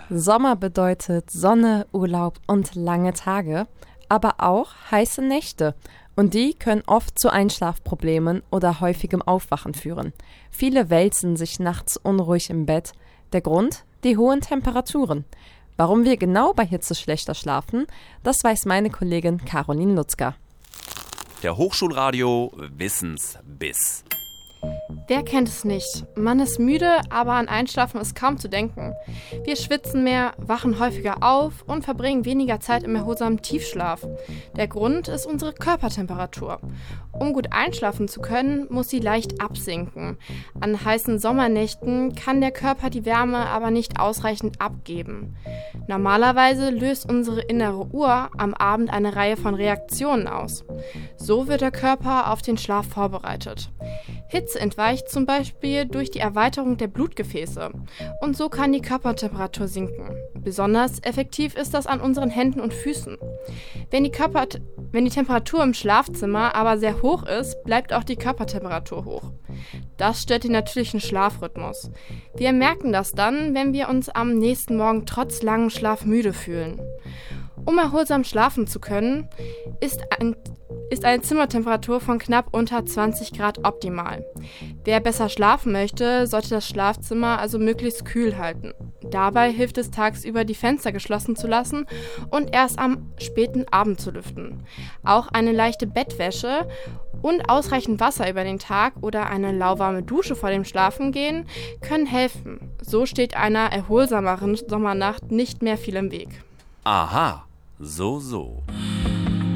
Sommer bedeutet Sonne, Urlaub und lange Tage, aber auch heiße Nächte. Und die können oft zu Einschlafproblemen oder häufigem Aufwachen führen. Viele wälzen sich nachts unruhig im Bett. Der Grund? Die hohen Temperaturen. Warum wir genau bei Hitze schlechter schlafen, das weiß meine Kollegin Caroline Lutzka. Der Hochschulradio Wissensbiss. Wer kennt es nicht? Man ist müde, aber an Einschlafen ist kaum zu denken. Wir schwitzen mehr, wachen häufiger auf und verbringen weniger Zeit im erholsamen Tiefschlaf. Der Grund ist unsere Körpertemperatur. Um gut einschlafen zu können, muss sie leicht absinken. An heißen Sommernächten kann der Körper die Wärme aber nicht ausreichend abgeben. Normalerweise löst unsere innere Uhr am Abend eine Reihe von Reaktionen aus. So wird der Körper auf den Schlaf vorbereitet. Hitze entweicht zum Beispiel durch die Erweiterung der Blutgefäße und so kann die Körpertemperatur sinken. Besonders effektiv ist das an unseren Händen und Füßen. Wenn die Temperatur im Schlafzimmer aber sehr hoch ist, bleibt auch die Körpertemperatur hoch. Das stört den natürlichen Schlafrhythmus. Wir merken das dann, wenn wir uns am nächsten Morgen trotz langem Schlaf müde fühlen. Um erholsam schlafen zu können, ist eine Zimmertemperatur von knapp unter 20 Grad optimal. Wer besser schlafen möchte, sollte das Schlafzimmer also möglichst kühl halten. Dabei hilft es tagsüber, die Fenster geschlossen zu lassen und erst am späten Abend zu lüften. Auch eine leichte Bettwäsche und ausreichend Wasser über den Tag oder eine lauwarme Dusche vor dem Schlafengehen können helfen. So steht einer erholsameren Sommernacht nicht mehr viel im Weg. Aha, so.